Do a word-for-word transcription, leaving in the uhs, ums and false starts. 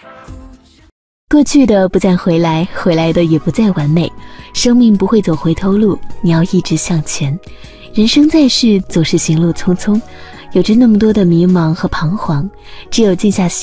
过去的不再回来，回来的也不再完美，生命不会走回头路，你要一直向前。人生在世，总是行路匆匆，有着那么多的迷茫和彷徨，只有静下心